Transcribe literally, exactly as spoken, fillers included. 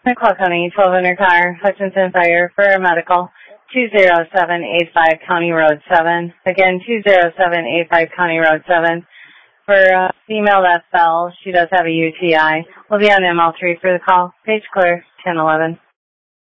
McCall County, twelve hundred car, Hutchinson Fire for a medical, two zero seven eight five County Road seven. Again, two zero seven eight five County Road seven. For uh, female that fell, she does have a U T I. We'll be on M L three for the call. Page clear, ten eleven.